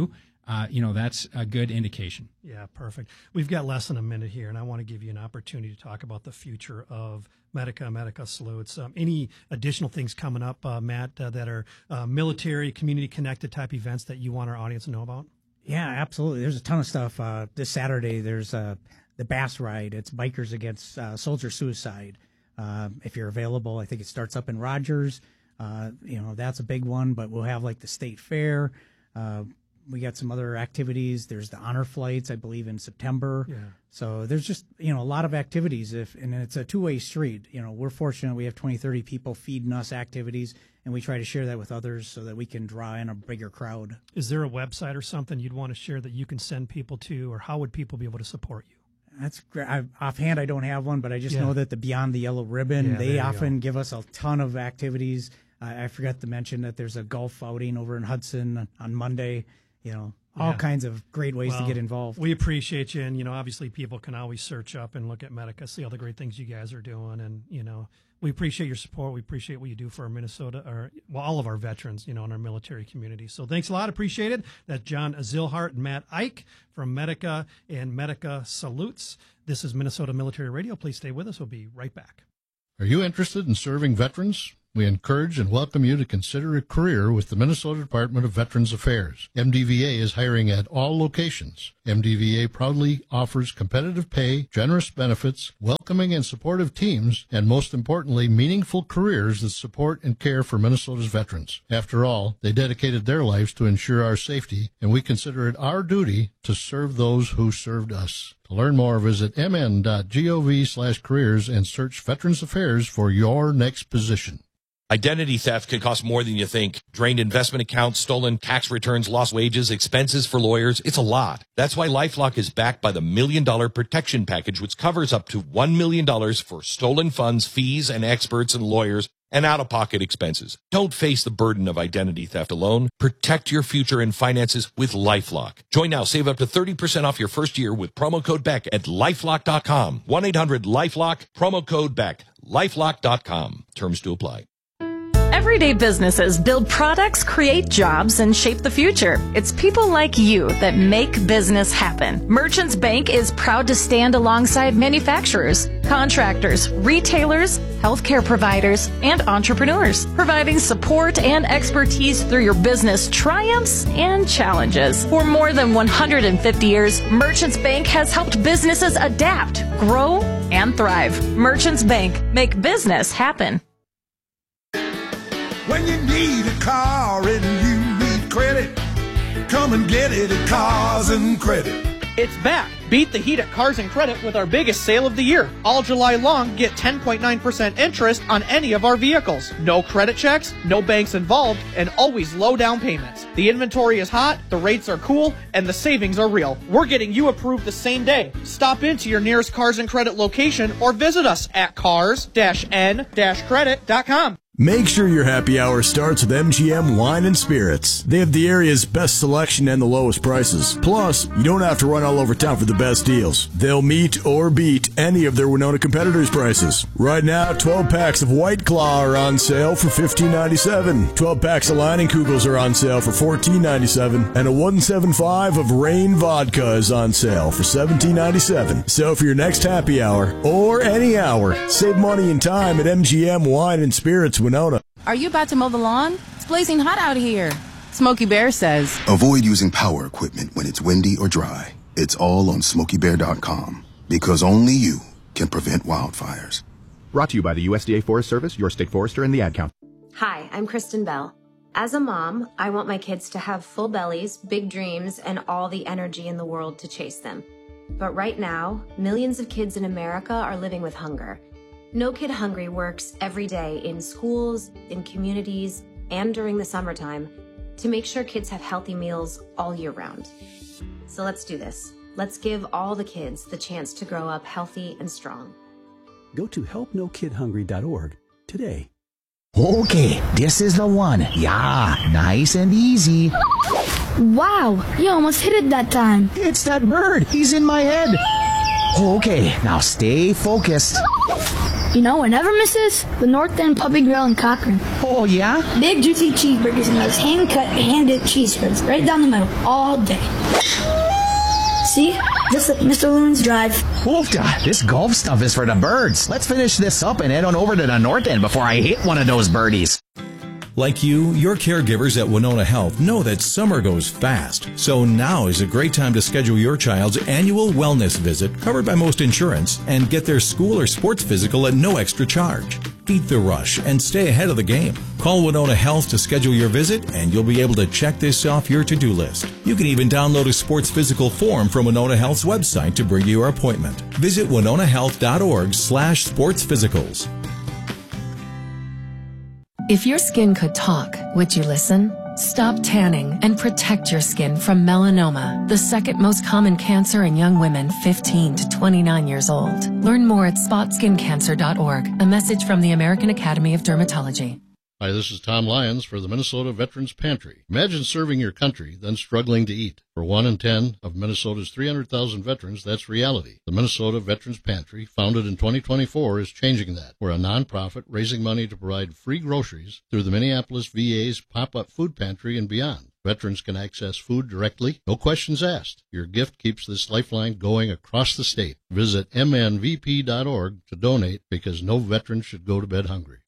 uh, you know, that's a good indication. Yeah, perfect. We've got less than a minute here, and I want to give you an opportunity to talk about the future of Medica, Medica Salutes. Um, any additional things coming up, uh, Matt, uh, that are uh, military, community-connected type events that you want our audience to know about? Yeah, absolutely. There's a ton of stuff. Uh, this Saturday, there's uh, the Bass Ride. It's Bikers Against uh, Soldier Suicide. Uh, if you're available, I think it starts up in Rogers. Uh, you know, that's a big one, but we'll have like the state fair. Uh, we got some other activities. There's the honor flights, I believe, in September. Yeah. So there's just, you know, a lot of activities. If and it's a two-way street. You know, we're fortunate we have twenty, thirty people feeding us activities, and we try to share that with others so that we can draw in a bigger crowd. Is there a website or something you'd want to share that you can send people to, or how would people be able to support you? That's great. I, offhand, I don't have one, but I just Yeah. know that the Beyond the Yellow Ribbon, Yeah, they there you often give us a ton of activities. Uh, I forgot to mention that there's a golf outing over in Hudson on Monday. You know, all Yeah. kinds of great ways Well, to get involved. We appreciate you, and you know, obviously, people can always search up and look at Medica, see all the great things you guys are doing, and you know, we appreciate your support. We appreciate what you do for our Minnesota, or well, all of our veterans, you know, in our military community. So, thanks a lot, appreciate it. That's John Zilhart and Matt Ike from Medica and Medica Salutes. This is Minnesota Military Radio. Please stay with us. We'll be right back. Are you interested in serving veterans? We encourage and welcome you to consider a career with the Minnesota Department of Veterans Affairs. M D V A is hiring at all locations. M D V A proudly offers competitive pay, generous benefits, welcoming and supportive teams, and most importantly, meaningful careers that support and care for Minnesota's veterans. After all, they dedicated their lives to ensure our safety, and we consider it our duty to serve those who served us. To learn more, visit mn.gov slash careers and search Veterans Affairs for your next position. Identity theft can cost more than you think. Drained investment accounts, stolen tax returns, lost wages, expenses for lawyers. It's a lot. That's why LifeLock is backed by the Million Dollar Protection Package, which covers up to one million dollars for stolen funds, fees, and experts and lawyers, and out-of-pocket expenses. Don't face the burden of identity theft alone. Protect your future and finances with LifeLock. Join now. Save up to thirty percent off your first year with promo code Beck at lifelock dot com. one eight hundred LifeLock, promo code Beck. lifelock dot com. Terms to apply. Everyday businesses build products, create jobs, and shape the future. It's people like you that make business happen. Merchants Bank is proud to stand alongside manufacturers, contractors, retailers, healthcare providers, and entrepreneurs, providing support and expertise through your business triumphs and challenges. For more than one hundred fifty years, Merchants Bank has helped businesses adapt, grow, and thrive. Merchants Bank, make business happen. When you need a car and you need credit, come and get it at Cars and Credit. It's back. Beat the heat at Cars and Credit with our biggest sale of the year. All July long, get ten point nine percent interest on any of our vehicles. No credit checks, no banks involved, and always low down payments. The inventory is hot, the rates are cool, and the savings are real. We're getting you approved the same day. Stop into your nearest Cars and Credit location or visit us at cars dash n dash credit dot com. Make sure your happy hour starts with M G M Wine and Spirits. They have the area's best selection and the lowest prices. Plus, you don't have to run all over town for the best deals. They'll meet or beat any of their Winona competitors' prices. Right now, twelve packs of White Claw are on sale for fifteen ninety-seven. twelve packs of Leinenkugels are on sale for fourteen ninety-seven. And a one seventy-five of Rain Vodka is on sale for seventeen ninety-seven. So for your next happy hour, or any hour, save money and time at M G M Wine and Spirits Winona. Are you about to mow the lawn? It's blazing hot out here. Smokey Bear says, avoid using power equipment when it's windy or dry. It's all on smokey bear dot com, because only you can prevent wildfires. Brought to you by the U S D A Forest Service, your state forester, and the Ad Council. Hi, I'm Kristen Bell. As a mom, I want my kids to have full bellies, big dreams, and all the energy in the world to chase them. But right now, millions of kids in America are living with hunger. No Kid Hungry works every day in schools, in communities, and during the summertime to make sure kids have healthy meals all year round. So let's do this. Let's give all the kids the chance to grow up healthy and strong. Go to help no kid hungry dot org today. Okay, this is the one. Yeah, nice and easy. Wow, you almost hit it that time. It's that bird. He's in my head. Okay, now stay focused. You know what never misses? The North End Puppy Grill in Cochrane. Oh, yeah? Big juicy cheeseburgers and those hand-cut, hand-dipped cheese spreads right down the middle all day. See? Just like Mister Loon's Drive. Oofta, this golf stuff is for the birds. Let's finish this up and head on over to the North End before I hit one of those birdies. Like you, your caregivers at Winona Health know that summer goes fast. So now is a great time to schedule your child's annual wellness visit covered by most insurance and get their school or sports physical at no extra charge. Beat the rush and stay ahead of the game. Call Winona Health to schedule your visit and you'll be able to check this off your to-do list. You can even download a sports physical form from Winona Health's website to bring you your appointment. Visit winona health dot org slash sports physicals. If your skin could talk, would you listen? Stop tanning and protect your skin from melanoma, the second most common cancer in young women fifteen to twenty-nine years old. Learn more at spot skin cancer dot org. A message from the American Academy of Dermatology. Hi, this is Tom Lyons for the Minnesota Veterans Pantry. Imagine serving your country, then struggling to eat. For one in ten of Minnesota's three hundred thousand veterans, that's reality. The Minnesota Veterans Pantry, founded in twenty twenty-four, is changing that. We're a nonprofit raising money to provide free groceries through the Minneapolis V A's pop-up food pantry and beyond. Veterans can access food directly, no questions asked. Your gift keeps this lifeline going across the state. Visit m n v p dot org to donate because no veteran should go to bed hungry.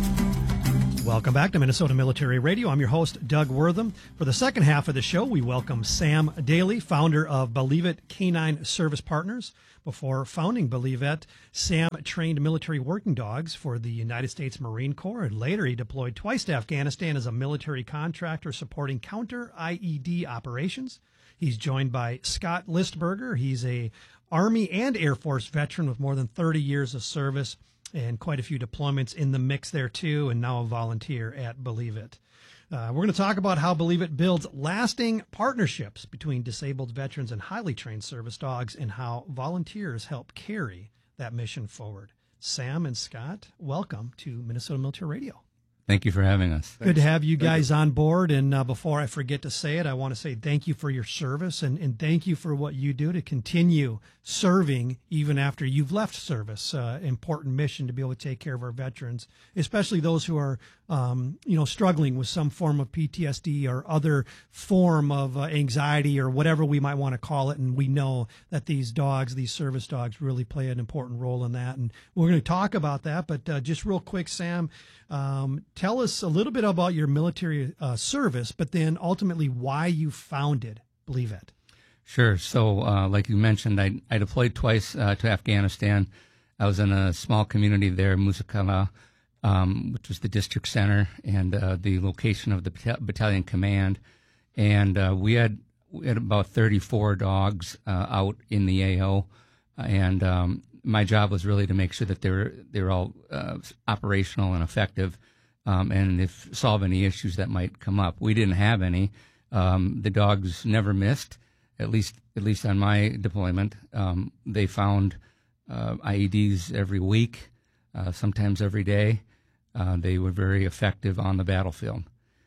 Welcome back to Minnesota Military Radio. I'm your host, Doug Wortham. For the second half of the show, we welcome Sam Daly, founder of Believe It Canine Service Partners. Before founding Believe It, Sam trained military working dogs for the United States Marine Corps, and later he deployed twice to Afghanistan as a military contractor supporting counter I E D operations. He's joined by Scott Listberger. He's a Army and Air Force veteran with more than thirty years of service and quite a few deployments in the mix there too, and now a volunteer at Believe It. Uh, we're going to talk about how Believe It builds lasting partnerships between disabled veterans and highly trained service dogs and how volunteers help carry that mission forward. Sam and Scott, welcome to Minnesota Military Radio. Thank you for having us. Good to have you guys on board. And uh, before I forget to say it, I want to say thank you for your service and, and thank you for what you do to continue serving even after you've left service. Uh, important mission to be able to take care of our veterans, especially those who are, um, you know, struggling with some form of P T S D or other form of uh, anxiety or whatever we might want to call it. And we know that these dogs, these service dogs, really play an important role in that. And we're going to talk about that. But uh, just real quick, Sam, um, tell us a little bit about your military uh, service, but then ultimately why you founded Believe It. Sure. So, uh, like you mentioned, I, I deployed twice uh, to Afghanistan. I was in a small community there, Musakala, um, which was the district center and uh, the location of the bat- battalion command. And uh, we had we had about thirty-four dogs uh, out in the A O, and um, my job was really to make sure that they were they were all uh, operational and effective, um, and if solve any issues that might come up. We didn't have any. Um, the dogs never missed. At least, at least on my deployment, um, they found uh, I E Ds every week, uh, sometimes every day. Uh, they were very effective on the battlefield.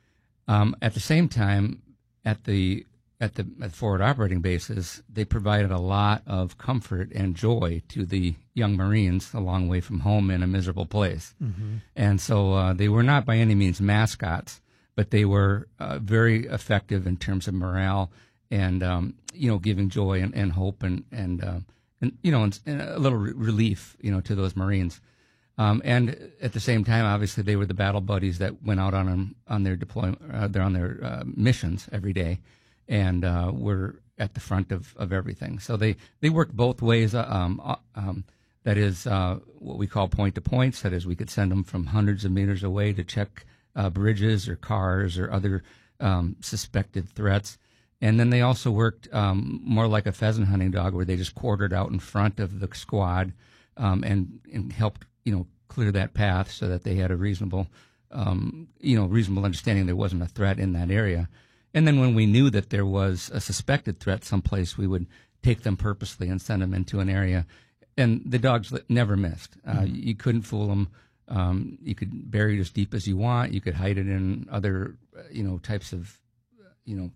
Um, at the same time, at the at the at forward operating bases, they provided a lot of comfort and joy to the young Marines a long way from home in a miserable place. Mm-hmm. And so uh, they were not by any means mascots, but they were uh, very effective in terms of morale. And, um, you know, giving joy and, and hope and, and, uh, and you know, and, and a little re- relief, you know, to those Marines. Um, and at the same time, obviously, they were the battle buddies that went out on them, on their deployment, uh, they're on their uh, missions every day, and uh, were at the front of, of everything. So they, they worked both ways. Uh, um, uh, um, that is uh, what we call point to points. That is, we could send them from hundreds of meters away to check uh, bridges or cars or other um, suspected threats. And then they also worked um, more like a pheasant hunting dog, where they just quartered out in front of the squad um, and, and helped, you know, clear that path so that they had a reasonable, um, you know, reasonable understanding there wasn't a threat in that area. And then when we knew that there was a suspected threat someplace, we would take them purposely and send them into an area. And the dogs never missed. Uh, mm-hmm. You couldn't fool them. Um, you could bury it as deep as you want. You could hide it in other, you know, types of, you know,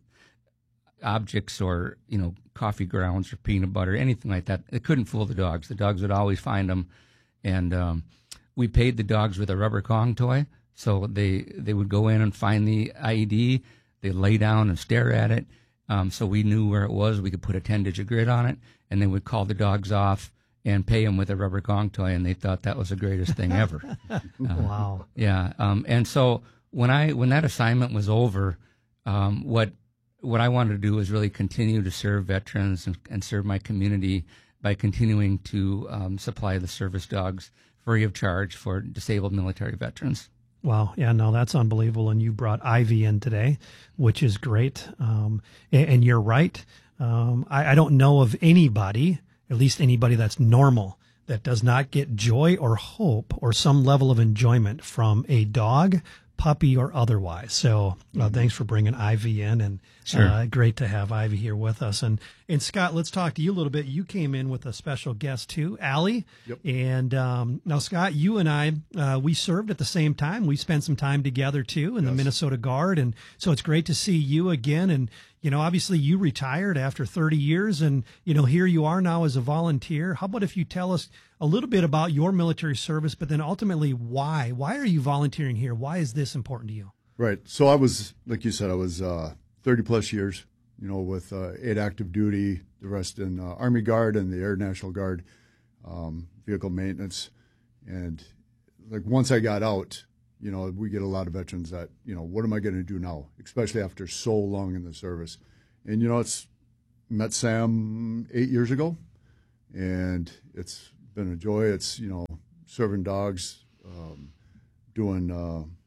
objects or, you know, coffee grounds or peanut butter, anything like that. It couldn't fool the dogs. The dogs would always find them. And um, we paid the dogs with a rubber Kong toy. So they, they would go in and find the I E D. They lay down and stare at it. Um, so we knew where it was. We could put a ten-digit grid on it, and they would call the dogs off and pay them with a rubber Kong toy, and they thought that was the greatest thing ever. Uh, wow. Yeah. Um, and so when I when that assignment was over, um, what what I wanted to do was really continue to serve veterans and, and serve my community by continuing to um, supply the service dogs free of charge for disabled military veterans. Wow. Yeah, no, that's unbelievable. And you brought Ivy in today, which is great. Um, and, and you're right. Um, I, I don't know of anybody, at least anybody that's normal, that does not get joy or hope or some level of enjoyment from a dog, puppy, or otherwise. So uh, thanks for bringing Ivy in, and Sure. uh, great to have Ivy here with us. And and Scott, let's talk to you a little bit. You came in with a special guest too, Allie. Yep. And um, now, Scott, you and I, uh, we served at the same time. We spent some time together too in the Yes. Minnesota Guard, and so it's great to see you again. And you know, obviously, you retired after thirty years, and you know, here you are now as a volunteer. How about if you tell us a little bit about your military service, but then ultimately why? Why are you volunteering here? Why is this important to you? Right. So I was, like you said, I was uh, thirty plus years, you know, with uh, eight active duty, the rest in uh, Army Guard and the Air National Guard, um, vehicle maintenance. And like once I got out, you know, we get a lot of veterans that, you know, what am I going to do now, especially after so long in the service? And, you know, it's met Sam eight years ago, and it's been a joy. It's, you know, serving dogs, um, doing uh, um,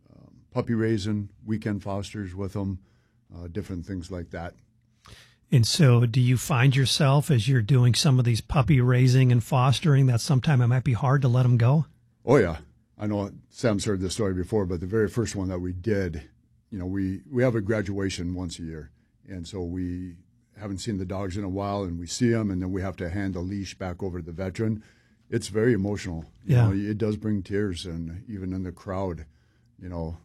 puppy raising, weekend fosters with them, uh, different things like that. And so do you find yourself as you're doing some of these puppy raising and fostering that sometime it might be hard to let them go? Oh, yeah. I know Sam's heard this story before, but the very first one that we did, you know, we, we have a graduation once a year. And so we haven't seen the dogs in a while, and we see them, and then we have to hand a leash back over to the veteran. It's very emotional. You Yeah. know, it does bring tears, and even in the crowd, you know,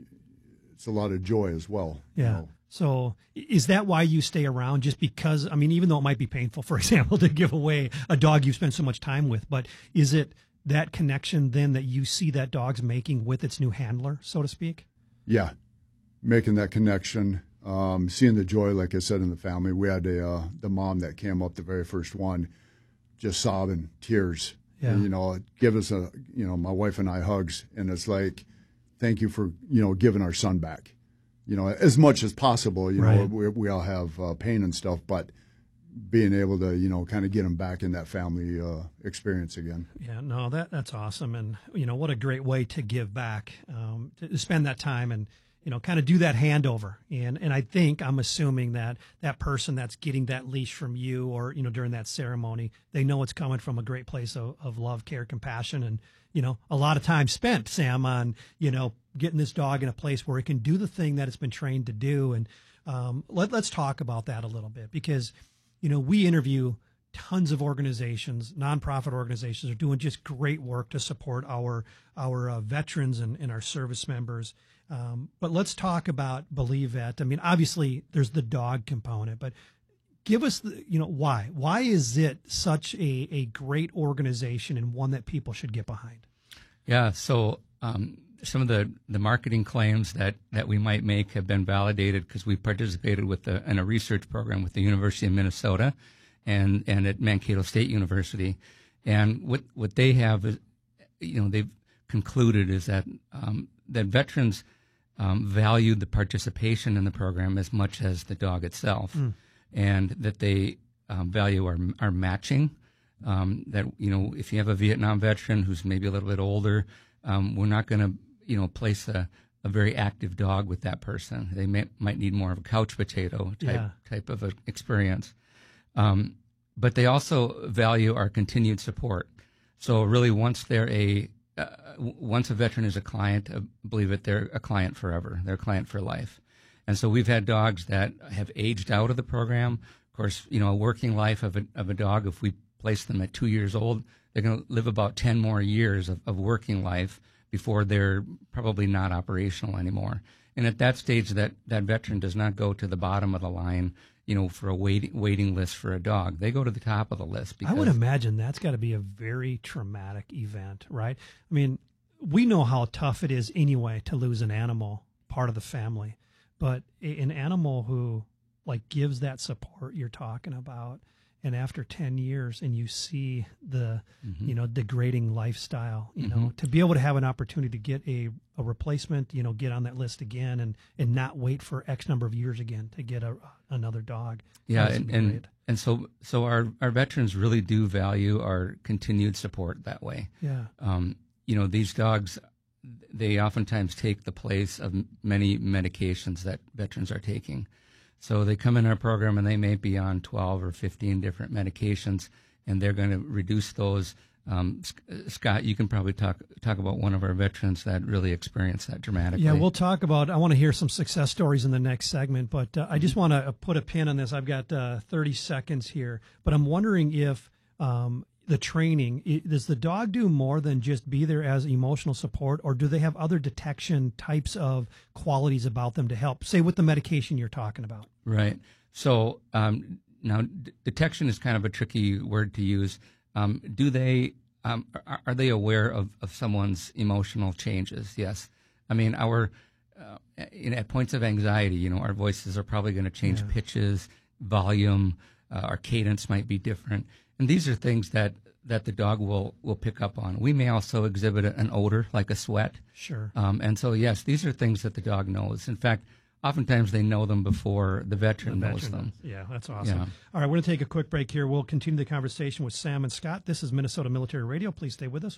it's a lot of joy as well. Yeah. You know. So is that why you stay around? Just because, I mean, even though it might be painful, for example, to give away a dog you spend so much time with, but is it that connection then that you see that dog's making with its new handler, so to speak? Yeah, making that connection, um, seeing the joy, like I said, in the family. We had a, uh, the mom that came up, the very first one, just sobbing, tears. Yeah. And, you know, give us a, you know, my wife and I hugs, and it's like, thank you for, you know, giving our son back, you know, as much as possible. You know, Right. we, we all have uh, pain and stuff, but being able to, you know, kind of get him back in that family uh, experience again. Yeah, no, that that's awesome. And, you know, what a great way to give back, um, to spend that time and, you know, kind of do that handover. And and I think, I'm assuming that that person that's getting that leash from you or, you know, during that ceremony, they know it's coming from a great place of, of love, care, compassion, and, you know, a lot of time spent, Sam, on, you know, getting this dog in a place where it can do the thing that it's been trained to do. And um, let, let's talk about that a little bit, because, you know, we interview tons of organizations, nonprofit organizations are doing just great work to support our our uh, veterans and, and our service members. Um, but let's talk about Believe Vet. I mean, obviously there's the dog component, but give us the, you know, why? Why is it such a, a great organization and one that people should get behind? Yeah, so um, some of the, the marketing claims that, that we might make have been validated because we participated with the, in a research program with the University of Minnesota and, and at Mankato State University. And what, what they have is, you know, they've concluded is that um, that veterans um, value the participation in the program as much as the dog itself, Mm. and that they um, value our, our matching. Um, that, you know, if you have a Vietnam veteran who's maybe a little bit older, um, we're not going to, you know, place a, a very active dog with that person. They may, might need more of a couch potato type, Yeah. type of a experience. Um, but they also value our continued support. So really, once they're a, uh, once a veteran is a client, uh, believe it, they're a client forever. They're a client for life. And so we've had dogs that have aged out of the program. Of course, you know, a working life of a, of a dog, if we place them at two years old, they're going to live about ten more years of, of working life before they're probably not operational anymore. And at that stage, that, that veteran does not go to the bottom of the line you know, for a wait, waiting list for a dog. They go to the top of the list. Because I would imagine that's got to be a very traumatic event, right? I mean, we know how tough it is anyway to lose an animal, part of the family, but an animal who like gives that support you're talking about, and after ten years and you see the, mm-hmm. you know, degrading lifestyle, you mm-hmm. know, to be able to have an opportunity to get a, a replacement, you know, get on that list again and, and not wait for X number of years again to get a, another dog. Yeah. And, and, and so, so our, our veterans really do value our continued support that way. Yeah. Um, you know, these dogs, they oftentimes take the place of many medications that veterans are taking. So they come in our program and they may be on twelve or fifteen different medications, and they're going to reduce those. Um, Scott, you can probably talk talk about one of our veterans that really experienced that dramatically. Yeah, we'll talk about, I want to hear some success stories in the next segment, but uh, I just want to put a pin on this. I've got uh, thirty seconds here, but I'm wondering if um, the training, does the dog do more than just be there as emotional support, or do they have other detection types of qualities about them to help, say with the medication you're talking about? Right. So um, now d- detection is kind of a tricky word to use. Um, do they, um, are, are they aware of, of someone's emotional changes? Yes. I mean, our, uh, in, at points of anxiety, you know, our voices are probably going to change yeah. pitches, volume, uh, our cadence might be different. And these are things that, that the dog will, will pick up on. We may also exhibit an odor, like a sweat. Sure. Um, and so, yes, these are things that the dog knows. In fact, oftentimes they know them before the veteran, the veteran knows them. Yeah, that's awesome. Yeah. All right, we're going to take a quick break here. We'll continue the conversation with Sam and Scott. This is Minnesota Military Radio. Please stay with us.